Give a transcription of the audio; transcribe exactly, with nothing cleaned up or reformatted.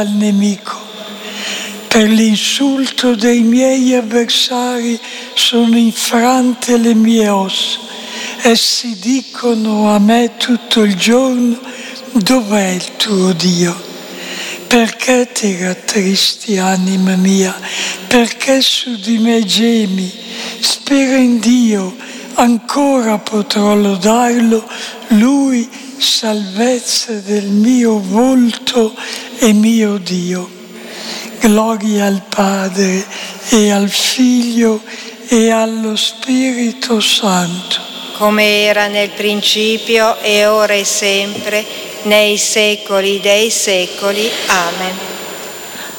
al nemico. Per l'insulto dei miei avversari sono infrante le mie ossa. Essi dicono a me tutto il giorno: dov'è il tuo Dio? Perché ti rattristi, anima mia? Perché su di me gemi? Spera in Dio, ancora potrò lodarlo, Lui, salvezza del mio volto e mio Dio. Gloria al Padre e al Figlio e allo Spirito Santo, come era nel principio e ora e sempre, nei secoli dei secoli. Amen.